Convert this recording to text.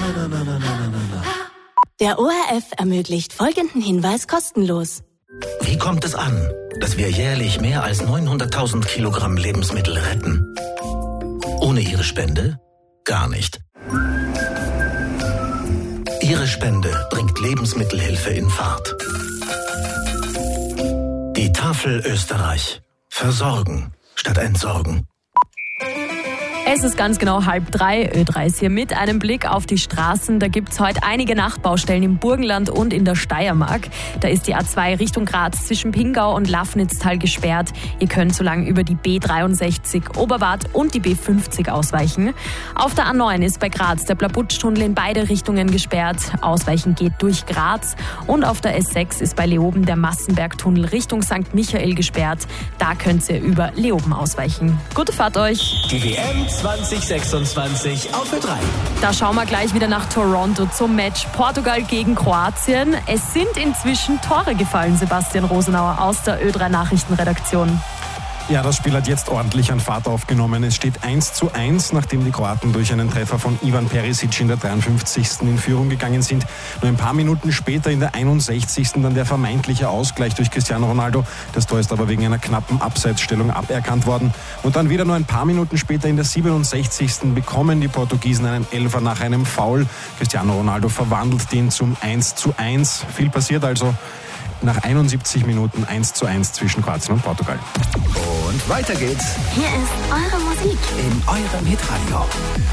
Der ORF ermöglicht folgenden Hinweis kostenlos. Wie kommt es an, dass wir jährlich mehr als 900.000 Kilogramm Lebensmittel retten? Ohne Ihre Spende gar nicht. Ihre Spende bringt Lebensmittelhilfe in Fahrt. Die Tafel Österreich. Versorgen statt entsorgen. Es ist ganz genau 2:30. Ö3 ist hier mit einem Blick auf die Straßen. Da gibt es heute einige Nachtbaustellen im Burgenland und in der Steiermark. Da ist die A2 Richtung Graz zwischen Pingau und Lafnitztal gesperrt. Ihr könnt so lange über die B63 Oberwart und die B50 ausweichen. Auf der A9 ist bei Graz der Blabutschtunnel in beide Richtungen gesperrt. Ausweichen geht durch Graz. Und auf der S6 ist bei Leoben der Massenbergtunnel Richtung St. Michael gesperrt. Da könnt ihr über Leoben ausweichen. Gute Fahrt euch! Die WM 2026 auf Ö3. Da schauen wir gleich wieder nach Toronto zum Match Portugal gegen Kroatien. Es sind inzwischen Tore gefallen, Sebastian Rosenauer aus der Ö3 Nachrichtenredaktion. Ja, das Spiel hat jetzt ordentlich an Fahrt aufgenommen. Es steht 1:1, nachdem die Kroaten durch einen Treffer von Ivan Perisic in der 53. in Führung gegangen sind. Nur ein paar Minuten später in der 61. dann der vermeintliche Ausgleich durch Cristiano Ronaldo. Das Tor ist aber wegen einer knappen Abseitsstellung aberkannt worden. Und dann wieder nur ein paar Minuten später in der 67. bekommen die Portugiesen einen Elfer nach einem Foul. Cristiano Ronaldo verwandelt den zum 1:1. Viel passiert also. Nach 71 Minuten 1:1 zwischen Kroatien und Portugal. Und weiter geht's Hier ist eure Musik. in eurem Hitradio.